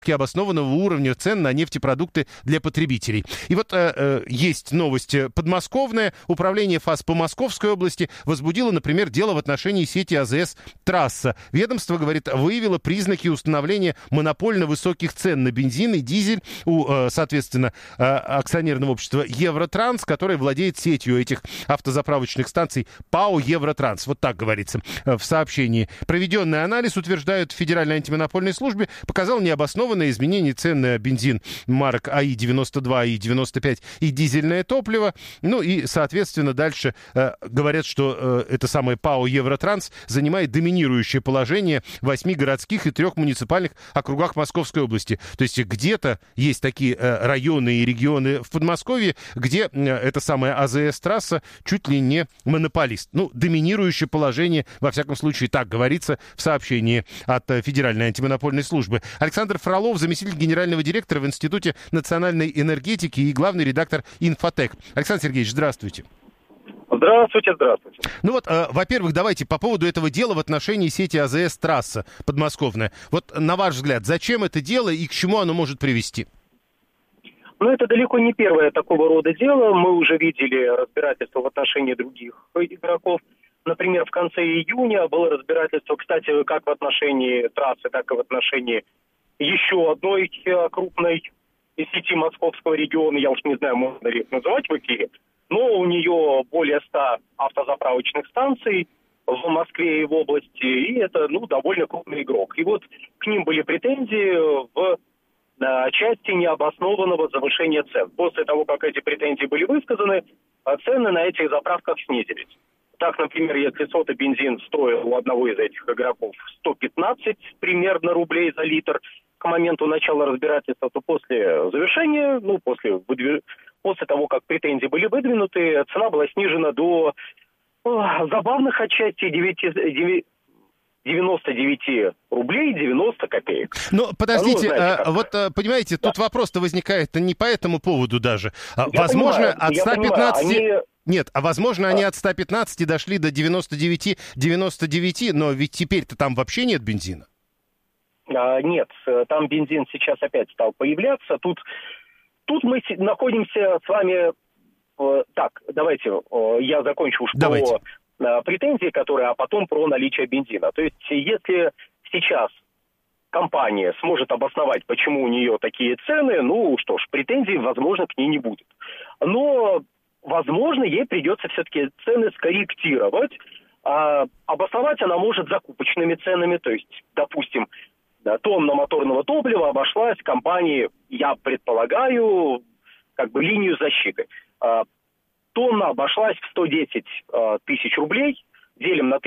обоснованного уровня цен на нефтепродукты для потребителей. И вот есть новость подмосковная. Управление ФАС по Московской области возбудило, например, дело в отношении сети АЗС «Трасса». Ведомство, говорит, выявило признаки установления монопольно высоких цен на бензин и дизель у, соответственно, акционерного общества «Евротранс», которое владеет сетью этих автозаправочных станций ПАО «Евротранс». Вот так говорится в сообщении. Проведенный анализ, утверждают в Федеральной антимонопольной службе, показал необоснованное изменение цен на бензин марок АИ-92, АИ-95 и дизельное топливо. Ну и, соответственно, дальше говорят, что это самое ПАО «Евротранс» занимает доминирующее положение в 8 городских и 3 муниципальных округах Московской области. То есть где-то есть такие районы и регионы в Подмосковье, где эта самая АЗС-трасса чуть ли не монополист. Ну, доминирующее положение, во всяком случае, так говорится в сообщении от Федеральной антимонопольной службы. Александр Фролов, заместитель генерального директора в Институте национальной энергетики и главный редактор «Инфотек». Александр Сергеевич, здравствуйте. Здравствуйте. Ну вот, во-первых, давайте по поводу этого дела в отношении сети АЗС «Трасса» подмосковная. Вот, на ваш взгляд, зачем это дело и к чему оно может привести? Ну, это далеко не первое такого рода дело. Мы уже видели разбирательство в отношении других игроков. Например, в конце июня было разбирательство, кстати, как в отношении «Трассы», так и в отношении еще одной крупной сети московского региона, я уж не знаю, можно ли их называть в эфире, но у нее более 100 автозаправочных станций в Москве и в области, и это, довольно крупный игрок. И вот к ним были претензии в части необоснованного завышения цен. После того, как эти претензии были высказаны, цены на этих заправках снизились. Так, например, если сотый бензин стоил у одного из этих игроков 115 примерно рублей за литр к моменту начала разбирательства, то после завершения, после того, как претензии были выдвинуты, цена была снижена до забавных отчасти 99 рублей 90 копеек. Ну, подождите, понимаете, тут вопрос-то возникает не по этому поводу даже. Возможно, от 115... Нет, возможно, они от 115 дошли до 99, но ведь теперь-то там вообще нет бензина. Нет, там бензин сейчас опять стал появляться. Тут мы находимся с вами... Так, давайте я закончу про претензии, которые, а потом про наличие бензина. То есть, если сейчас компания сможет обосновать, почему у нее такие цены, претензий, возможно, к ней не будет. Но, возможно, ей придется все-таки цены скорректировать. Обосновать она может закупочными ценами, то есть, допустим, тонна моторного топлива обошлась компании, я предполагаю, линию защиты. Тонна обошлась в 110 тысяч рублей, делим на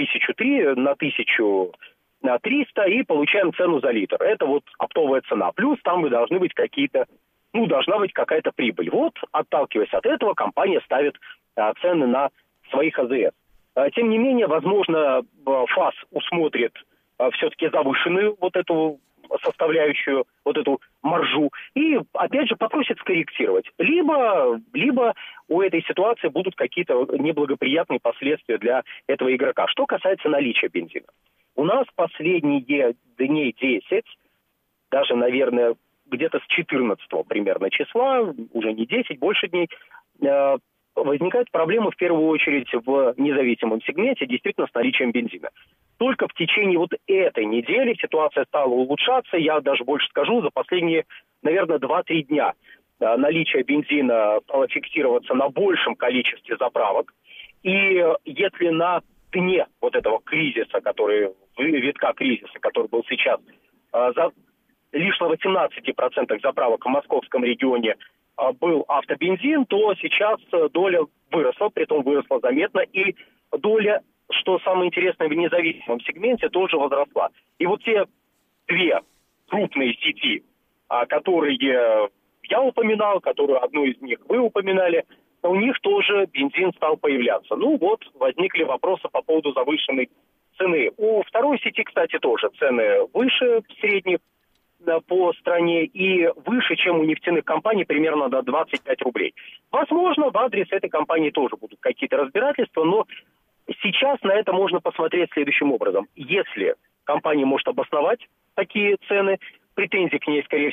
1300 и получаем цену за литр. Это вот оптовая цена. Плюс там должны быть должна быть какая-то прибыль. Вот, отталкиваясь от этого, компания ставит цены на своих АЗС. Тем не менее, возможно, ФАС усмотрит все-таки завышенную вот эту составляющую, вот эту маржу, и, опять же, попросит скорректировать. Либо у этой ситуации будут какие-то неблагоприятные последствия для этого игрока. Что касается наличия бензина. У нас последние дней 10, даже, наверное, где-то с 14 примерно числа, уже не 10, больше дней, возникает проблема в первую очередь в независимом сегменте, действительно, с наличием бензина. Только в течение вот этой недели ситуация стала улучшаться. Я даже больше скажу, за последние, наверное, 2-3 дня наличие бензина стало фиксироваться на большем количестве заправок. И если на дне вот этого кризиса, витка кризиса, который был сейчас, лишь на 18% заправок в московском регионе был автобензин, то сейчас доля выросла, притом выросла заметно, и доля, что самое интересное, в независимом сегменте тоже возросла. И вот те две крупные сети, которые я упоминал, которую одну из них вы упоминали, у них тоже бензин стал появляться. Возникли вопросы по поводу завышенной цены. У второй сети, кстати, тоже цены выше средних по стране и выше, чем у нефтяных компаний, примерно до 25 рублей. Возможно, в адрес этой компании тоже будут какие-то разбирательства, но сейчас на это можно посмотреть следующим образом. Если компания может обосновать такие цены, претензии к ней, скорее